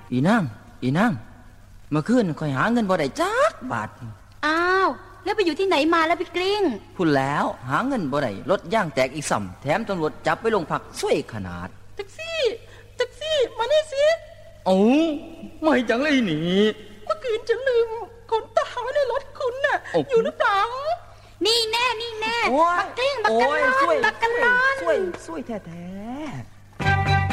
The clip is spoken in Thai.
อีนางเมื่อคืนข่อยหาเงินบ่ได้จักบาทอ้าวแล้วไปอยู่ที่ไหนมาแล้วพี่กลิ้งพูดแล้วหาเงินบ่ได้รถย่างแตกอีกซ้ำแถมตำรวจจับไปโรงพักช่วยขนาดแท็กซี่มานี่สิไม่จังเลยนี่เมื่อคืนจะลืมขนตาไว้ในรถคุณน่ะอยู่หรือเปล่านี่แน่บักกลิ้งบักกันนอนช่วยแท้